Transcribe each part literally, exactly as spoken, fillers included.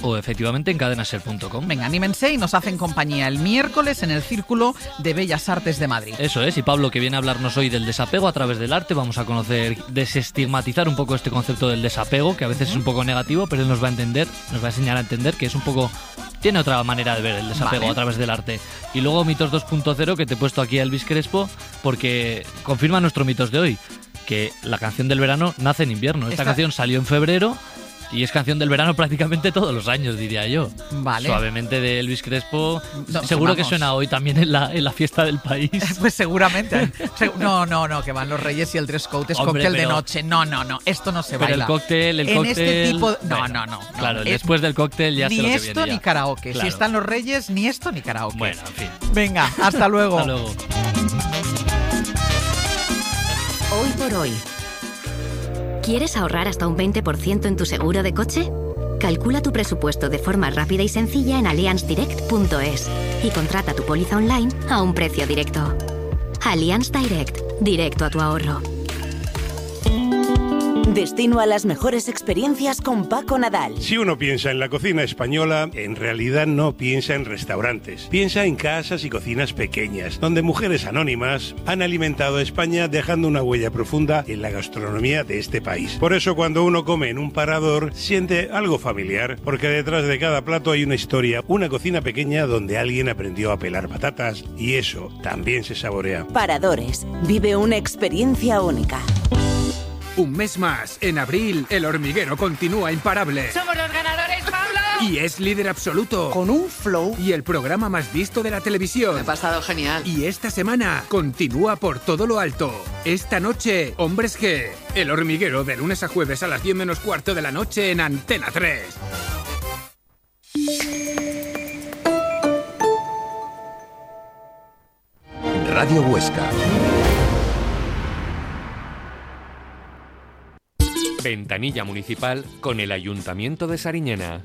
o efectivamente en cadenaser punto com. Venga, anímense y nos hacen compañía el miércoles en el Círculo de Bellas Artes de Madrid. Eso es, y Pablo, que viene a hablarnos hoy del desapego a través del arte. Vamos a conocer, desestigmatizar un poco este concepto del desapego, que a veces es un poco negativo, pero él nos va a entender, nos va a enseñar a entender que es un poco... Tiene otra manera de ver el desapego, vale, a través del arte. Y luego Mitos dos punto cero, que te he puesto aquí a Elvis Crespo, porque confirma nuestro Mitos de hoy, que la canción del verano nace en invierno. Esta, Esta... canción salió en febrero y es canción del verano prácticamente todos los años, diría yo. Vale. Suavemente de Elvis Crespo. No, seguro vamos. que suena hoy también en la, en la fiesta del país. Pues seguramente. No, no, no, que van los Reyes y el dress code es Hombre, cóctel pero, de noche. No, no, no, esto no se pero baila. el cóctel, el en cóctel... este tipo... No, bueno, no, no, no. Claro, es, después del cóctel ya sé lo que viene. Ni esto ni karaoke. Claro. Si están los Reyes, ni esto ni karaoke. Bueno, en fin. Venga, hasta luego. Hasta luego. Hoy por hoy. ¿Quieres ahorrar hasta un veinte por ciento en tu seguro de coche? Calcula tu presupuesto de forma rápida y sencilla en allianz direct punto es y contrata tu póliza online a un precio directo. Allianz Direct, directo a tu ahorro. Destino a las mejores experiencias con Paco Nadal. Si uno piensa en la cocina española, en realidad no piensa en restaurantes. Piensa en casas y cocinas pequeñas, donde mujeres anónimas han alimentado a España dejando una huella profunda en la gastronomía de este país. Por eso cuando uno come en un parador, siente algo familiar, porque detrás de cada plato hay una historia, una cocina pequeña donde alguien aprendió a pelar patatas, y eso también se saborea. Paradores. Vive una experiencia única. Un mes más, en abril, El Hormiguero continúa imparable. ¡Somos los ganadores, Pablo! Y es líder absoluto. Con un flow. Y el programa más visto de la televisión. Me ha pasado genial. Y esta semana, continúa por todo lo alto. Esta noche, Hombres G. El Hormiguero, de lunes a jueves a las diez menos cuarto de la noche en Antena tres. Radio Huesca. Ventanilla Municipal con el Ayuntamiento de Sariñena.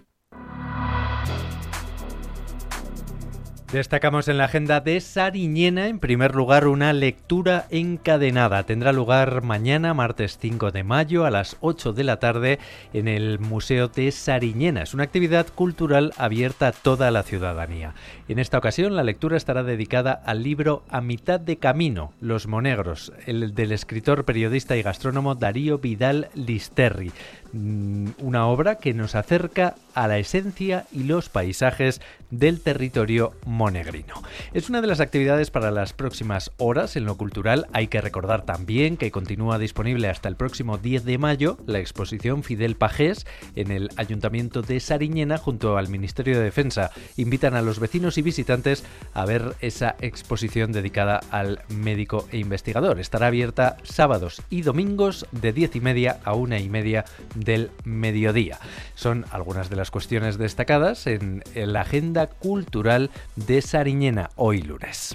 Destacamos en la agenda de Sariñena, en primer lugar, una lectura encadenada. Tendrá lugar mañana, martes cinco de mayo, a las ocho de la tarde, en el Museo de Sariñena. Es una actividad cultural abierta a toda la ciudadanía. En esta ocasión, la lectura estará dedicada al libro A mitad de camino, Los Monegros, el del escritor, periodista y gastrónomo Darío Vidal Listerri. Una obra que nos acerca a la esencia y los paisajes del territorio monegrino. Es una de las actividades para las próximas horas en lo cultural. Hay que recordar también que continúa disponible hasta el próximo diez de mayo la exposición Fidel Pagés en el Ayuntamiento de Sariñena junto al Ministerio de Defensa. Invitan a los vecinos y visitantes a ver esa exposición dedicada al médico e investigador. Estará abierta sábados y domingos de diez y media a una y media del mediodía. Son algunas de las cuestiones destacadas en la agenda cultural de Sariñena hoy lunes.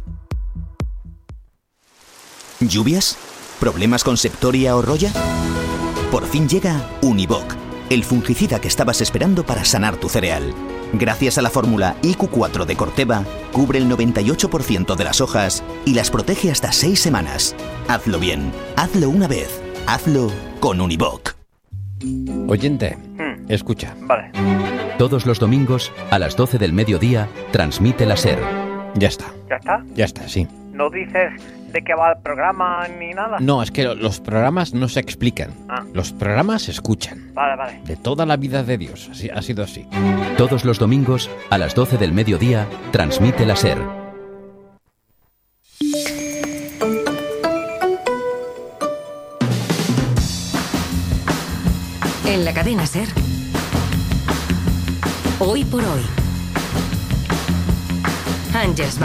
¿Lluvias? ¿Problemas con Septoria o Roya? Por fin llega Univoc, el fungicida que estabas esperando para sanar tu cereal. Gracias a la fórmula I Q cuatro de Corteva, cubre el noventa y ocho por ciento de las hojas y las protege hasta seis semanas. Hazlo bien, hazlo una vez, hazlo con Univoc. Oyente, hmm. escucha. Vale. Todos los domingos, a las doce del mediodía, transmite la SER. Ya está. ¿Ya está? Ya está, sí. ¿No dices de qué va el programa ni nada? No, es que los programas no se explican. Ah. Los programas se escuchan. Vale, vale. De toda la vida de Dios, así, ha sido así. Todos los domingos, a las doce del mediodía, transmite la SER. En la cadena SER. Hoy por hoy. Ángels